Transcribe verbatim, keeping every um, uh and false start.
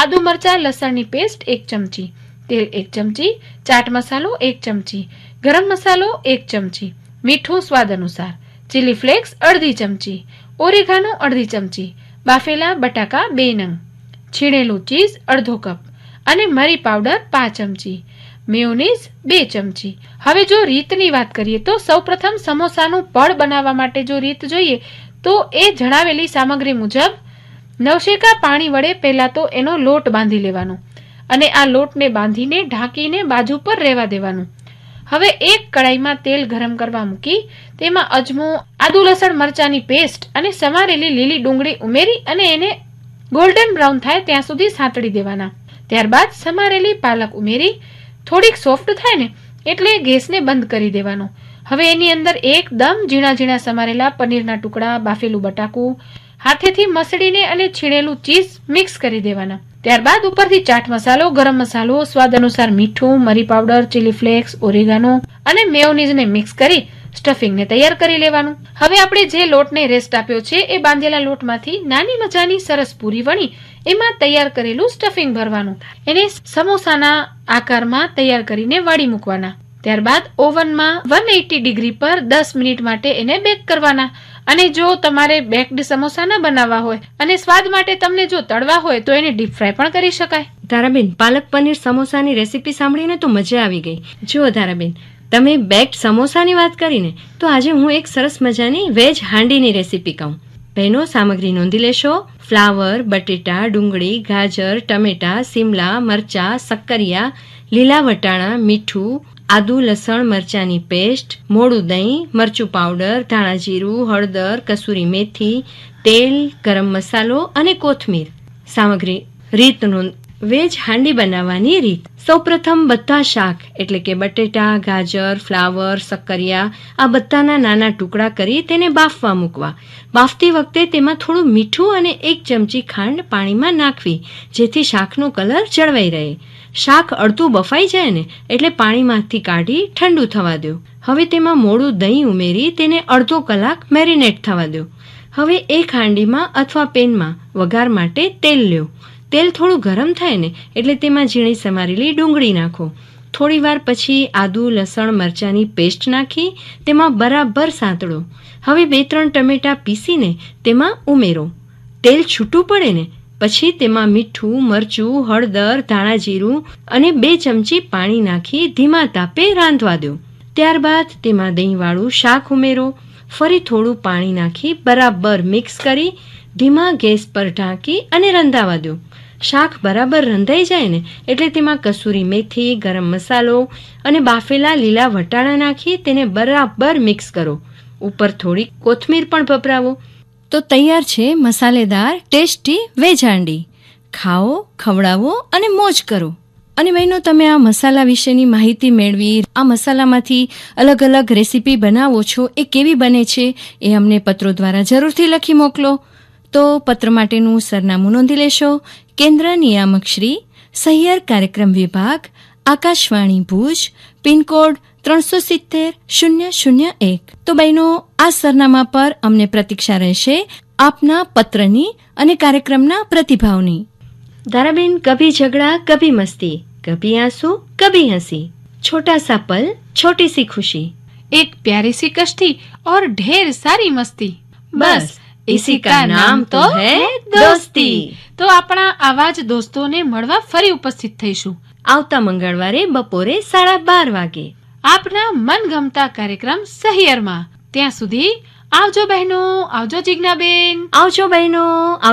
આદુ મરચા લસણની પેસ્ટ એક ચમચી, તેલ એક ચમચી, ચાટ મસાલો એક ચમચી, ગરમ મસાલો એક ચમચી, મીઠું સ્વાદ અનુસાર, ચીલી ફ્લેક્સ અડધી ચમચી, ઓરેગાનો અડધી ચમચી, બાફેલા બટાકા બે નંગ, છીણેલું ચીઝ અડધો કપ અને મરી પાવડર પાંચ ચમચી, મેયોનીઝ બે ચમચી. હવે જો રીતની વાત કરીએ તો સૌપ્રથમ સમોસાનું પડ બનાવવા માટે જો રીત જોઈએ તો એ જણાવેલી સામગ્રી મુજબ નવશેકા પાણી વડે પહેલા તો એનો લોટ બાંધી લેવાનો અને આ લોટને બાંધીને ઢાંકીને બાજુ પર રહેવા દેવાનું. હવે એક કડાઈમાં તેલ ગરમ કરવા મૂકી તેમાં અજમો, આદુ લસણ મરચાની પેસ્ટ અને સમારેલી લીલી ડુંગળી ઉમેરી અને એને ગોલ્ડન બ્રાઉન થાય ત્યાં સુધી સાંતળી દેવાના. ત્યારબાદ સમારેલી પાલક ઉમેરી થોડીક સોફ્ટ થાય ને એટલે ગેસને બંધ કરી દેવાનો. હવે એની અંદર એકદમ ઝીણા ઝીણા સમારેલા પનીરના ટુકડા, બાફેલું બટાકું હાથેથી મસળીને અને છીણેલું ચીઝ મિક્સ કરી દેવાના. ત્યારબાદ ઉપરથી ચાટ મસાલો, ગરમ મસાલો, સ્વાદ અનુસાર મીઠું, મરી પાવડર, ચીલી ફ્લેક્સ, ઓરેગાનો અને મેયોનીઝને મિક્સ કરી સ્ટફિંગને તૈયાર કરી લેવાનું. હવે આપણે જે લોટને રેસ્ટ આપ્યો છે એ બાંધેલા લોટમાંથી નાની મજાની સરસ પૂરી વણી એમાં તૈયાર કરેલું સ્ટફિંગ ભરવાનું. એને સમોસાના આકારમાં તૈયાર કરીને વાળી મૂકવાના. ત્યારબાદ ઓવનમાં એકસો એંસી ડિગ્રી પર દસ મિનિટ માટે એને બેક કરવાના. અને જો તમારે બેક્ડ સમોસા ન બનાવવા હોય અને સ્વાદ માટે તમને જો તળવા હોય તો એને ડીપ ફ્રાય પણ કરી શકાય. ધારાબેન, પાલક પનીર સમોસાની રેસીપી સાંભળીને તો મજા આવી ગઈ. જો ધારાબેન, તમે બેક્ડ સમોસાની વાત કરીને તો આજે હું એક સરસ મજાની વેજ હાંડીની રેસીપી કહું. બહેનો, સામગ્રી નોંધી લેશો. ફ્લાવર, બટેટા, ડુંગળી, ગાજર, ટમેટા, સિમલા મરચા, સક્કરિયા, લીલા વટાણા, મીઠું, આદુ લસણ મરચાની પેસ્ટ, મોડું દહીં, મરચું પાવડર, ધાણા જીરું, હળદર, કસૂરી મેથી, તેલ, ગરમ મસાલો અને કોથમીર. સામગ્રી રીત નોંધ. વેજ હાંડી બનાવવાની રીત. સૌપ્રથમ બધા શાક એટલે કે બટેટા, ગાજર, ફ્લાવર, સક્કરિયા આ બધાના નાના ટુકડા કરી તેને બાફવા મૂકવા. બાફતી વખતે તેમાં થોડું મીઠું અને એક ચમચી ખાંડ પાણીમાં નાખવી જેથી શાકનો કલર જળવાઈ રહે. શાક અડધું બફાઈ જાય ને એટલે પાણીમાંથી કાઢી ઠંડુ થવા દો. હવે તેમાં મોડું દહીં ઉમેરી તેને અડધો કલાક મેરિનેટ થવા દો. હવે એક હાંડીમાં અથવા પેનમાં વઘાર માટે તેલ લ્યો. તેલ થોડું ગરમ થાય ને એટલે તેમાં ઝીણી સમારેલી ડુંગળી નાખો. થોડી વાર પછી આદુ લસણ મરચાની પેસ્ટ નાખી તેમાં બરાબર સાંતળો. હવે બે ત્રણ ટમેટા પીસીને તેમાં ઉમેરો. તેલ છૂટું પડે ને પછી તેમાં મીઠું, મરચું, હળદર, ધાણા જીરું અને બે ચમચી પાણી નાખી ધીમા તાપે રાંધવા દો. ત્યારબાદ તેમાં દહીંવાળું શાક ઉમેરો. ફરી થોડું પાણી નાખી બરાબર મિક્સ કરી ધીમા ગેસ પર ઢાંકી અને રંધાવા દો. શાક બરાબર રંધાઈ જાય ને એટલે તેમાં કસૂરી મેથી, ગરમ મસાલો અને બાફેલા લીલા વટાણા નાખી તેને બરાબર મિક્સ કરો. ઉપર થોડી કોથમીર પણ ભભરાવો. તો તૈયાર છે મસાલેદાર ટેસ્ટી વેજ હાંડી. ખાઓ, ખવડાવો અને મોજ કરો. અને બહેનો, તમે આ મસાલા વિશેની માહિતી મેળવી, આ મસાલામાંથી અલગ અલગ રેસીપી બનાવો છો, એ કેવી બને છે એ અમને પત્રો દ્વારા જરૂરથી લખી મોકલો. તો પત્ર માટેનું સરનામું નોંધી લેશો. કેન્દ્ર નિયામક શ્રી, સહિયર કાર્યક્રમ વિભાગ, આકાશવાણી ભુજ, પિનકોડ ત્રણસો સિત્તેર શૂન્ય શૂન્ય એક. તો બહેનો, આ સરનામા પર અમને પ્રતીક્ષા રહેશે આપના પત્રની અને કાર્યક્રમના પ્રતિભાવની. ધારાબેન, કભી ઝગડા કભી મસ્તી, કભી આંસू કભી હંસી, छोटा सा पल छोटी सी खुशी, एक प्यारी सी कश्ती और ढेर सारी मस्ती, बस इसी का नाम तो है दोस्ती. તો આપણા આવા જ દોસ્તોને મળવા ફરી ઉપસ્થિત થઈશું આવતા મંગળવારે બપોરે સાડા બાર વાગે આપના મનગમતા કાર્યક્રમ સહિયરમાં. ત્યાં સુધી આવજો બહેનો, આવજો જિજ્ઞાબેન, આવજો બહેનો.